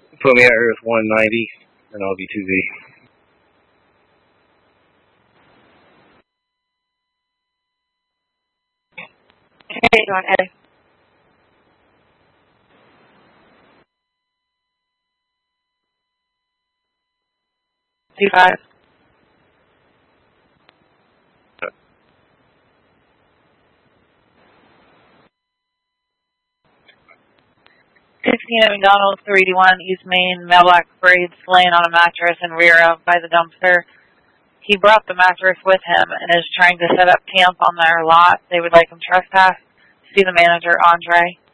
Put me at Earth 190, and I'll be 2Z. Hey, go ahead. C5. At McDonald's, 381 East Main, male black braids laying on a mattress and rear of by the dumpster. He brought the mattress with him and is trying to set up camp on their lot. They would like him trespass. See the manager, Andre.